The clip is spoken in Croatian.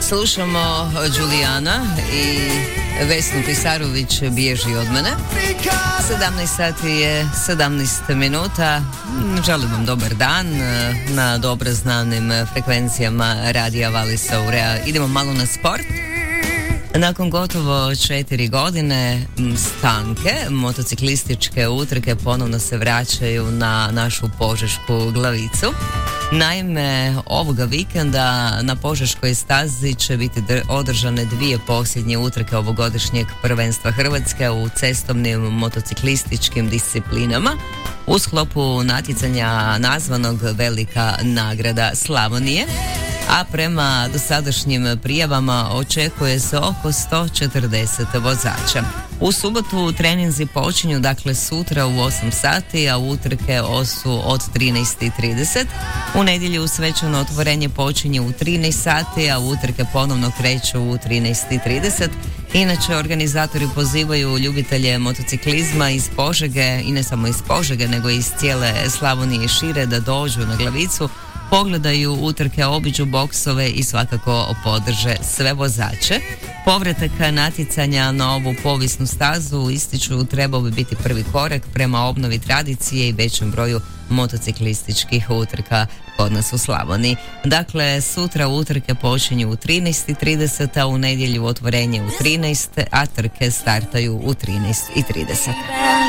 Slušamo Đulijana i Vesnu Pisarović Bježi od mene. 17 sati je 17 minuta. Želim vam dobar dan na dobro znanim frekvencijama radija Vali Saurea. Idemo malo na sport. Nakon gotovo 4 godine stanke, motociklističke utrke ponovno se vraćaju na našu požešku glavicu. Naime, ovoga vikenda na Požeškoj stazi će biti održane 2 posljednje utrke ovogodišnjeg prvenstva Hrvatske u cestovnim motociklističkim disciplinama u sklopu natjecanja nazvanog Velika nagrada Slavonije, a prema dosadašnjim prijavama očekuje se oko 140 vozača. U subotu treninzi počinju sutra u 8 sati, a utrke su od 13:30. U nedjelju svečano otvorenje počinje u 13 sati, a utrke ponovno kreću u 13:30. Inače, organizatori pozivaju ljubitelje motociklizma iz Požege, i ne samo iz Požege, nego iz cijele Slavonije i šire, da dođu na glavicu, pogledaju utrke, obiđu boksove i svakako podrže sve vozače. Povratak natjecanja na ovu povijesnu stazu, ističu, trebao bi biti prvi korak prema obnovi tradicije i većem broju motociklističkih utrka kod nas u Slavoniji. Dakle, sutra utrke počinju u 13:30, a u nedjelju otvorenje u 13, a trke startaju u 13:30.